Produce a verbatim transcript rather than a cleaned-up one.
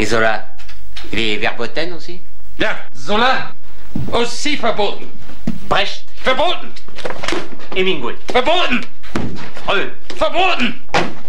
Et Zola? Il est verboten aussi? Ja, Zola, aussi verboten. Brecht? Verboten. Hemingway? Verboten. Freud? Verboten.